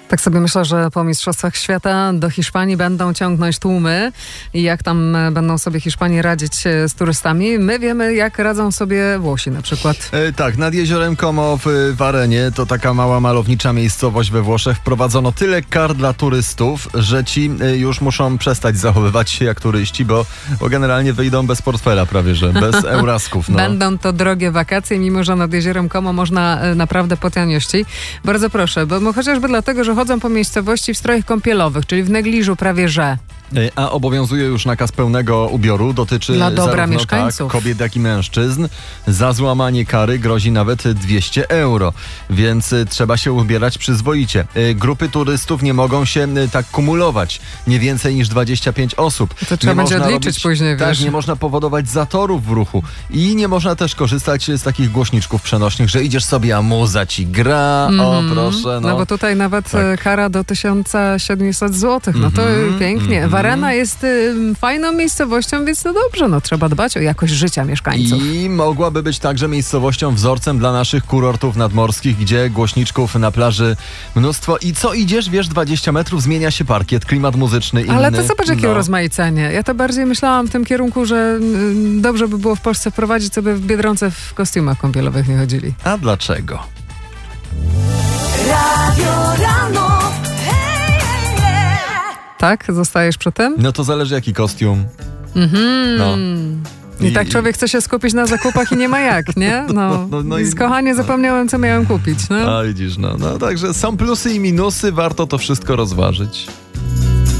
Tak sobie myślę, że po Mistrzostwach Świata do Hiszpanii będą ciągnąć tłumy i jak tam będą sobie Hiszpanie radzić z turystami. My wiemy, jak radzą sobie Włosi na przykład. Tak, nad jeziorem Como w Varenie, to taka mała malownicza miejscowość we Włoszech, wprowadzono tyle kar dla turystów, że ci już muszą przestać zachowywać się jak turyści, bo generalnie wyjdą bez portfela prawie, że bez eurasków. No. Będą to drogie wakacje, mimo że nad jeziorem Como można naprawdę po taniości. Bardzo proszę, bo chociażby dlatego, że chodzą po miejscowości w strojach kąpielowych, czyli w negliżu prawie że. A obowiązuje już nakaz pełnego ubioru, dotyczy dla dobra zarówno mieszkańców. Kobiet, jak i mężczyzn. Za złamanie kary grozi nawet 200 euro, więc trzeba się ubierać przyzwoicie. Grupy turystów nie mogą się tak kumulować, nie więcej niż 25 osób. To trzeba będzie odliczyć później, tak, wiesz. nie można powodować zatorów w ruchu i nie można też korzystać z takich głośniczków przenośnych, że idziesz sobie, a muza ci gra, o proszę. No bo tutaj nawet kara do 1700 zł, no to pięknie. Varena jest fajną miejscowością, więc no dobrze, no trzeba dbać o jakość życia mieszkańców. I mogłaby być także miejscowością wzorcem dla naszych kurortów nadmorskich, gdzie głośniczków na plaży mnóstwo. I co idziesz, wiesz, 20 metrów zmienia się parkiet, klimat muzyczny inny. Ale to zobacz, jakie urozmaicenie. Ja to bardziej myślałam w tym kierunku, że dobrze by było w Polsce wprowadzić, co by w Biedronce w kostiumach kąpielowych nie chodzili. A dlaczego? Radio Rano. Tak? Zostajesz przy tym? No to zależy jaki kostium. No. I tak człowiek chce się skupić na zakupach i nie ma jak, nie? No i kochanie, zapomniałem, co miałem kupić. No. A widzisz, no także są plusy i minusy, warto to wszystko rozważyć.